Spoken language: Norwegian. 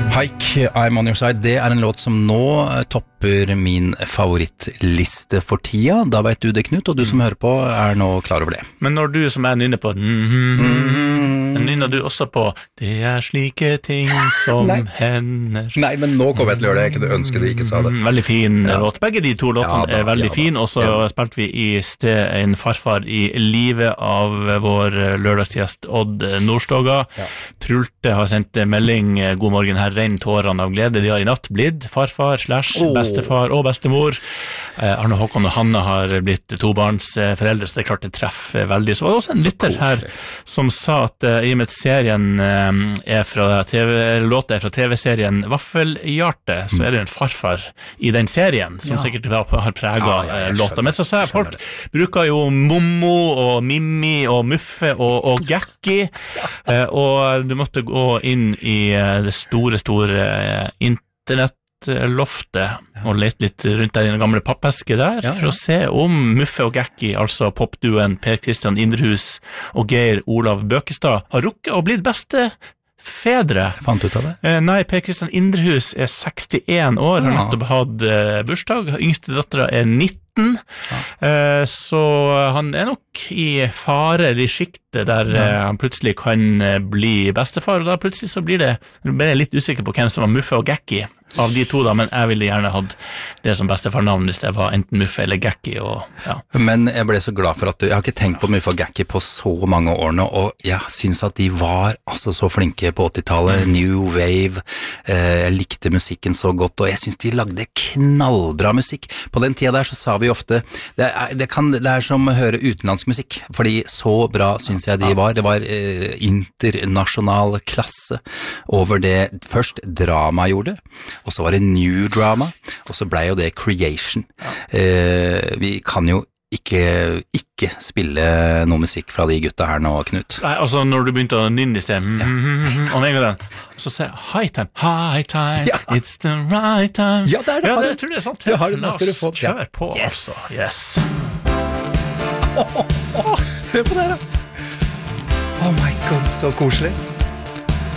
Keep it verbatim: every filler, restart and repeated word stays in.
Hike, I'm on your side. Det er en låt som nå topper min favorittliste for tida. Da vet du det, Knut, og du som hører på er nå klar over det. Men når du som er nynner på mm-hmm, nynner du også på det er slike ting som Nei. hender. Nei, men nå kommer jeg til å gjøre det. Jeg kunne ønske du ikke sa det. Veldig fin ja. låt. Begge de to låtene ja, da, er veldig ja, fin, og så ja, spilte vi i sted en farfar i livet av vår lørdagsgjest Odd Nordstoga. Ja. Trulte har sendt melding, god morgen her, renn tårene av glede. De har i natt blitt farfar slash oh. bestefar og bestemor. Eh, Arne Håkon og Hanne har blitt tobarnsforeldre, så det er klart det treffer veldig. Så var det også en så lytter her som sa at uh, i og med serien uh, er fra TV, låta er fra TV-serien Vaffelhjarte, mm. så er det en farfar i den serien som ja. sikkert har, har preget ja, ja, låta. Men så sa jeg, folk bruker jo Mommo og Mimmi og Muffe og, og Gekki, ja. uh, og du måtte gå inn i uh, det store, store uh, internettloftet ja. og lete litt rundt der i den gamle pappeske der, ja, ja. for å se om Muffe og Gekki, altså popduen Per Kristian Indrehus og Geir Olav Bøkestad, har rukket å blitt beste fedre. Jeg fant ut av det. Eh, nei, Per Kristian Indrehus er sekstien år, har nettopp hatt eh, bursdag. Yngste dattera er nitten. Ja. Eh, så han er nok i fare i skiktet der ja. eh, han plutselig kan eh, bli bestefar, og da plutselig så blir det, jeg ble litt usikker på hvem som var Muffe og Gekki av de to da, men jeg ville gjerne hatt det som bestefarnavn hvis det var enten Muffe eller Gekki. Og, ja. Men jeg ble så glad for at du, jeg har ikke tenkt på Muffe og Gekki på så mange år nå, og jeg synes at de var altså så flinke på åttitallet, mm. New Wave, eh, jeg likte musikken så godt, og jeg synes de lagde knallbra musikk. På den tida der så sa vi ofte, det er, det kan, det er som å høre utenlandsk musikk, fordi så bra synes jeg de var. Det var eh, internasjonal klasse over det først drama gjorde, og så var det new drama, og så ble jo det creation. Ja. Eh, vi kan jo ikke, ikke spille noe musikk fra de gutta her nå, Knut. Nei, altså når du begynte å nynne i sted, mm, ja. mm, mm, og en gang den, så sier jeg, high time, high time, ja. it's the right time. Ja, det er det. Ja, det, jeg tror det er sant. Det har det, nå skal du få. Kjør på, yes. altså. Yes. Oh, oh, oh. Hør på det da. Oh my god, så koselig.